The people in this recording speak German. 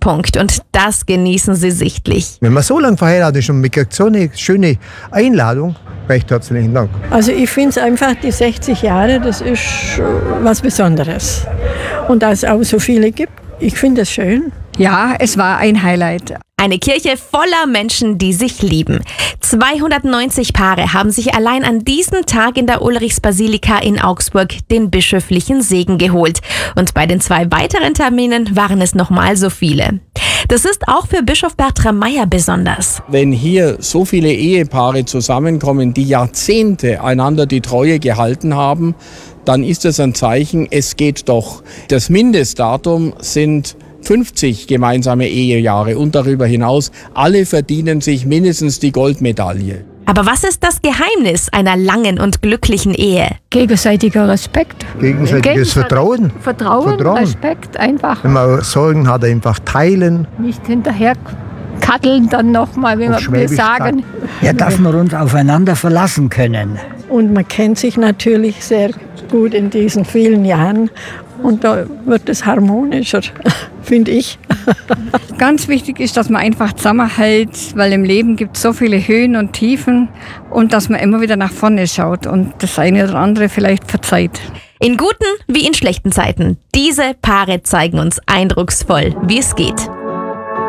Höhepunkt und das genießen sie sichtlich. Wenn man so lange verheiratet ist und man kriegt so eine schöne Einladung, recht herzlichen Dank. Also ich finde es einfach, die 60 Jahre, das ist was Besonderes. Und da es auch so viele gibt, ich finde es schön. Ja, es war ein Highlight. Eine Kirche voller Menschen, die sich lieben. 290 Paare haben sich allein an diesem Tag in der Ulrichsbasilika in Augsburg den bischöflichen Segen geholt. Und bei den 2 weiteren Terminen waren es nochmal so viele. Das ist auch für Bischof Bertram Meyer besonders. Wenn hier so viele Ehepaare zusammenkommen, die Jahrzehnte einander die Treue gehalten haben, dann ist das ein Zeichen, es geht doch. Das Mindestdatum sind 50 gemeinsame Ehejahre und darüber hinaus. Alle verdienen sich mindestens die Goldmedaille. Aber was ist das Geheimnis einer langen und glücklichen Ehe? Gegenseitiger Respekt. Gegenseitiges Vertrauen. Vertrauen, Respekt einfach. Wenn man Sorgen hat, einfach teilen. Nicht hinterher kaddeln dann nochmal, wenn wir sagen. Ja, dass wir uns aufeinander verlassen können. Und man kennt sich natürlich sehr gut in diesen vielen Jahren. Und da wird es harmonischer, finde ich. Ganz wichtig ist, dass man einfach zusammenhält, weil im Leben gibt es so viele Höhen und Tiefen und dass man immer wieder nach vorne schaut und das eine oder andere vielleicht verzeiht. In guten wie in schlechten Zeiten. Diese Paare zeigen uns eindrucksvoll, wie es geht.